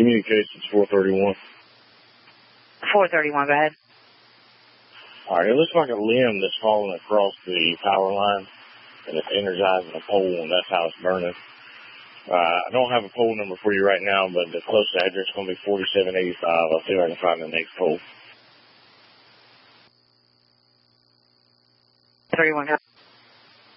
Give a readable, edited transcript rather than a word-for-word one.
Communications 431. 431, go ahead. All right, it looks like a limb that's fallen across the power line, and it's energizing a pole, and that's how it's burning. I don't have a pole number for you right now, but the closest address is going to be 4785. I'll see if I can find the next pole. 31, go ahead.